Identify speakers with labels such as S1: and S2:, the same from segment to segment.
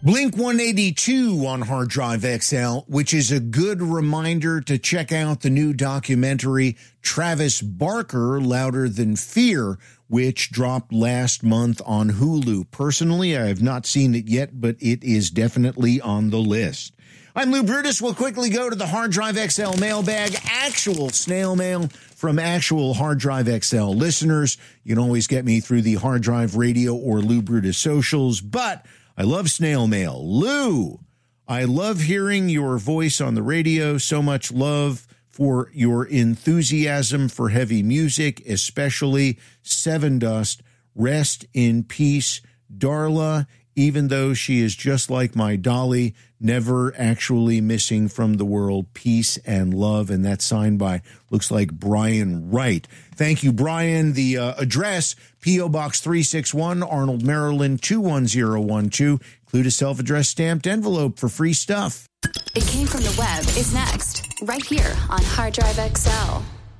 S1: Blink-182 on Hard Drive XL, which is a good reminder to check out the new documentary Travis Barker, Louder Than Fear, which dropped last month on Hulu. Personally, I have not seen it yet, but it is definitely on the list. I'm Lou Brutus. We'll quickly go to the Hard Drive XL mailbag. Actual snail mail from actual Hard Drive XL listeners. You can always get me through the Hard Drive Radio or Lou Brutus socials, but I love snail mail. Lou, I love hearing your voice on the radio. So much love for your enthusiasm for heavy music, especially Sevendust. Rest in peace, Darla. Even though she is just like my Dolly, never actually missing from the world, peace and love. And that's signed by, looks like Brian Wright. Thank you, Brian. The address, P.O. Box 361, Arnold, Maryland, 21012. Include a self-addressed stamped envelope for free stuff.
S2: It Came From the Web is next, right here on Hard Drive XL.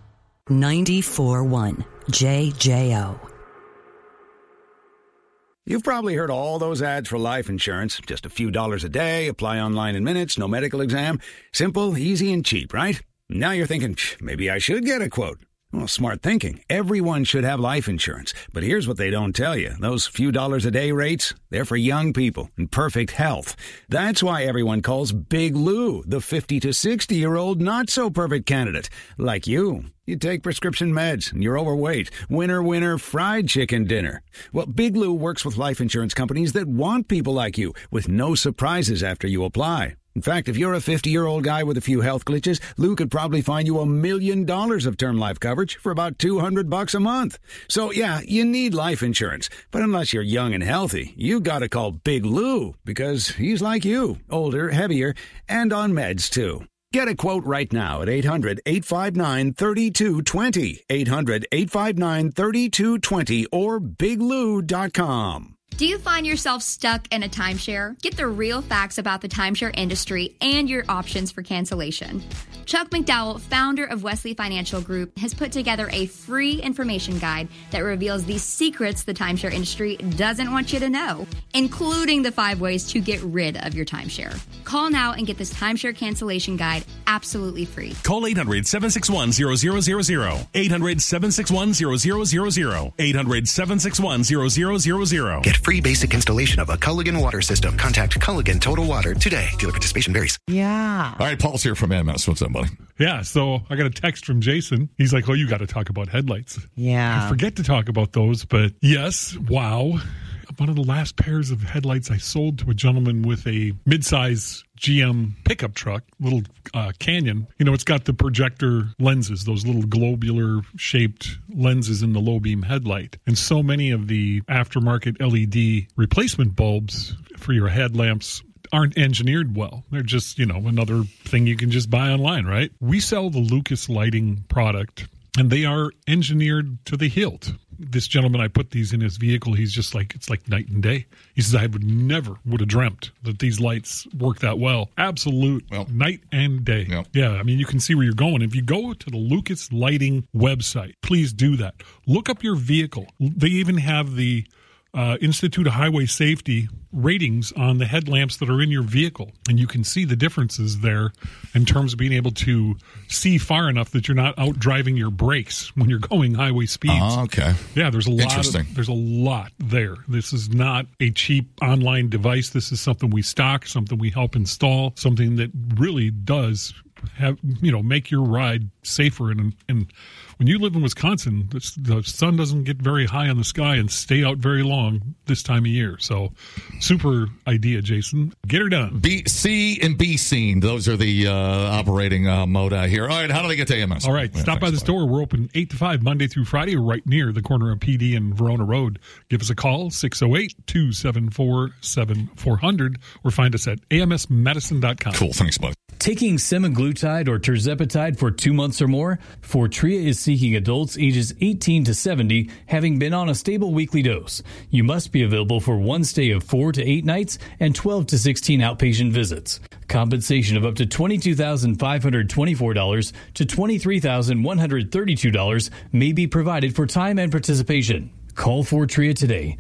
S3: 94.1 JJO.
S4: You've probably heard all those ads for life insurance. Just a few dollars a day, apply online in minutes, no medical exam. Simple, easy, and cheap, right? Now you're thinking, maybe I should get a quote. Well, smart thinking. Everyone should have life insurance. But here's what they don't tell you. Those few dollars a day rates, they're for young people in perfect health. That's why everyone calls Big Lou the 50 to 60-year-old not-so-perfect candidate. Like you. You take prescription meds, and you're overweight. Winner, fried chicken dinner. Well, Big Lou works with life insurance companies that want people like you, with no surprises after you apply. In fact, if you're a 50-year-old guy with a few health glitches, Lou could probably find you $1 million of term life coverage for about $200 a month. So, yeah, you need life insurance. But unless you're young and healthy, you gotta call Big Lou, because he's like you, older, heavier, and on meds, too. Get a quote right now at 800-859-3220, 800-859-3220, or biglou.com.
S5: Do you find yourself stuck in a timeshare? Get the real facts about the timeshare industry and your options for cancellation. Chuck McDowell, founder of Wesley Financial Group, has put together a free information guide that reveals the secrets the timeshare industry doesn't want you to know, including the 5 ways to get rid of your timeshare. Call now and get this timeshare cancellation guide absolutely free.
S6: Call 800-761-0000. 800-761-0000. 800-761-0000.
S7: Get free basic installation of a Culligan water system. Contact Culligan Total Water today. Dealer participation varies.
S8: Yeah.
S9: All right, Paul's here from MS. What's up, buddy?
S10: Yeah, so I got a text from Jason. He's like, oh, you got to talk about headlights.
S8: Yeah.
S10: I forget to talk about those, but yes, wow. One of the last pairs of headlights I sold to a gentleman with a midsize GM pickup truck, little Canyon. You know, it's got the projector lenses, those little globular-shaped lenses in the low-beam headlight. And so many of the aftermarket LED replacement bulbs for your headlamps aren't engineered well. They're just, you know, another thing you can just buy online, right? We sell the Lucas Lighting product, and they are engineered to the hilt. This gentleman, I put these in his vehicle. He's just like, it's like night and day. He says, I would have dreamt that these lights work that well. Absolute night and day. Yep. Yeah, I mean, you can see where you're going. If you go to the Lucas Lighting website, please do that. Look up your vehicle. They even have the Institute of Highway Safety ratings on the headlamps that are in your vehicle. And you can see the differences there in terms of being able to see far enough that you're not out driving your brakes when you're going highway speeds.
S9: Oh, okay.
S10: Yeah, there's a lot there. This is not a cheap online device. This is something we stock, something we help install, something that really does have, you know, make your ride safer. And when you live in Wisconsin, the sun doesn't get very high on the sky and stay out very long this time of year. So, super idea, Jason. Get her done.
S9: See and be seen. Those are the operating mode here. All right, how do they get to AMS?
S10: All right, stop by the store. We're open 8 to 5 Monday through Friday, right near the corner of PD and Verona Road. Give us a call, 608-274-7400, or find us at amsmedicine.com.
S9: Cool, thanks, bud.
S11: Taking semaglutide or tirzepatide for 2 months or more, Fortrea is seeking adults ages 18 to 70 having been on a stable weekly dose. You must be available for one stay of 4 to 8 nights and 12 to 16 outpatient visits. Compensation of up to $22,524 to $23,132 may be provided for time and participation. Call Fortria today,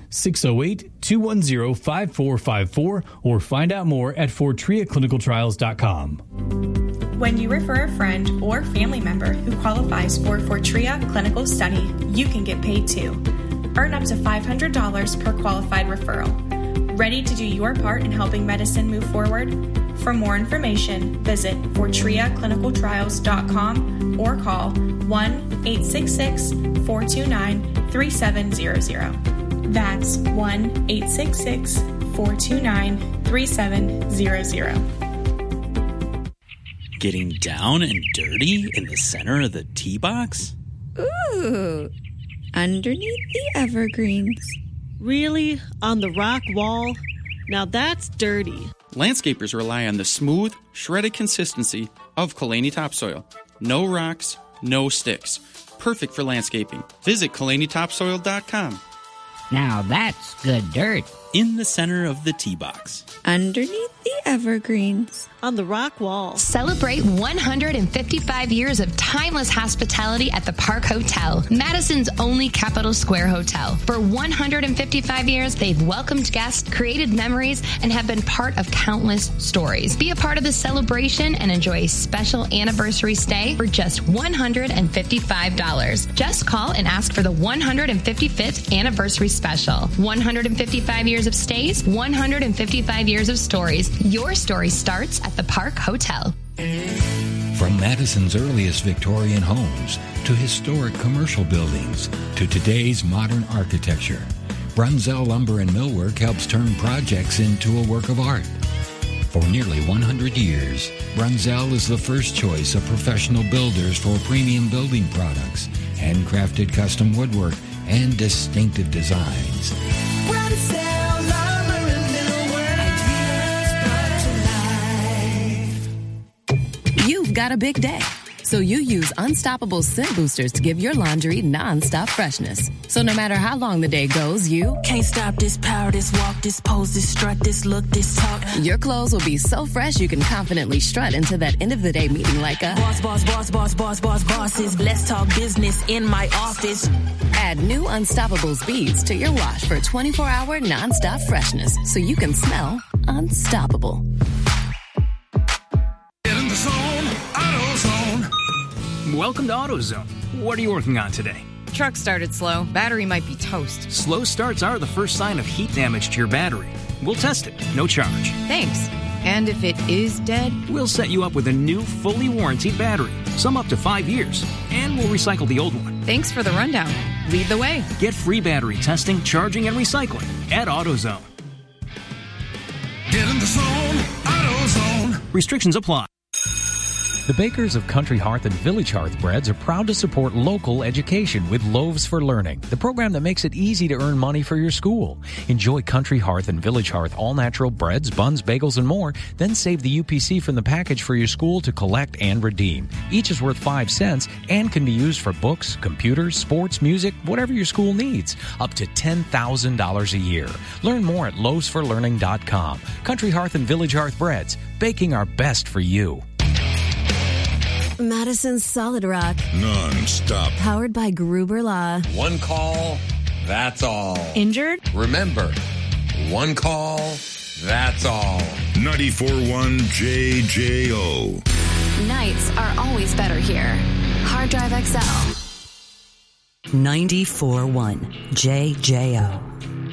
S11: 608-210-5454, or find out more at FortriaClinicalTrials.com.
S6: When you refer a friend or family member who qualifies for Fortria Clinical Study, you can get paid too. Earn up to $500 per qualified referral. Ready to do your part in helping medicine move forward? For more information, visit FortriaClinicalTrials.com or call 1-866-429-3700. That's 1-866-429-3700.
S8: Getting down and dirty in the center of the tee box?
S12: Ooh, underneath the evergreens.
S13: Really? On the rock wall? Now that's dirty.
S14: Landscapers rely on the smooth, shredded consistency of Kalani topsoil. No rocks, no sticks. Perfect for landscaping. Visit KalaniTopsoil.com.
S15: Now that's good dirt.
S8: In the center of the tee box.
S12: Underneath the evergreens.
S13: On the rock wall.
S16: Celebrate 155 years of timeless hospitality at the Park Hotel, Madison's only Capitol Square hotel. For 155 years, they've welcomed guests, created memories, and have been part of countless stories. Be a part of the celebration and enjoy a special anniversary stay for just $155. Just call and ask for the 155th anniversary special. 155 years of stays, 155 years of stories. Your story starts at the Park Hotel.
S17: From Madison's earliest Victorian homes to historic commercial buildings to today's modern architecture, Brunzell Lumber and Millwork helps turn projects into a work of art. For nearly 100 years, Brunzell is the first choice of professional builders for premium building products, handcrafted custom woodwork, and distinctive designs.
S18: Brunzell Lumber and Millwork.
S3: You've got a big day, so you use Unstoppable Scent Boosters to give your laundry non-stop freshness. So no matter how long the day goes, you
S18: can't stop this power, this walk, this pose, this strut, this look, this talk.
S3: Your clothes will be so fresh you can confidently strut into that end of the day meeting like a
S18: bosses. Let's talk business in my office.
S3: Add new Unstoppable beads to your wash for 24-hour non-stop freshness so you can smell unstoppable.
S19: Get in the zone, AutoZone.
S20: Welcome to AutoZone. What are you working on today?
S21: Truck started slow. Battery might be toast.
S20: Slow starts are the first sign of heat damage to your battery. We'll test it, no charge.
S21: Thanks. And if it is dead?
S20: We'll set you up with a new, fully warranted battery, some up to 5 years, and we'll recycle the old one.
S21: Thanks for the rundown. Lead the way.
S20: Get free battery testing, charging, and recycling at AutoZone.
S19: Get in the zone, AutoZone.
S20: Restrictions apply.
S22: The bakers of Country Hearth and Village Hearth Breads are proud to support local education with Loaves for Learning, the program that makes it easy to earn money for your school. Enjoy Country Hearth and Village Hearth all-natural breads, buns, bagels, and more. Then save the UPC from the package for your school to collect and redeem. Each is worth 5 cents and can be used for books, computers, sports, music, whatever your school needs. Up to $10,000 a year. Learn more at loavesforlearning.com. Country Hearth and Village Hearth Breads, baking our best for you.
S23: Madison's Solid Rock.
S19: Non-stop.
S23: Powered by Gruber Law.
S24: One call, that's all.
S21: Injured?
S24: Remember, one call, that's all.
S19: 94.1 JJO.
S2: Nights are always better here. Hard Drive XL.
S3: 94.1 JJO.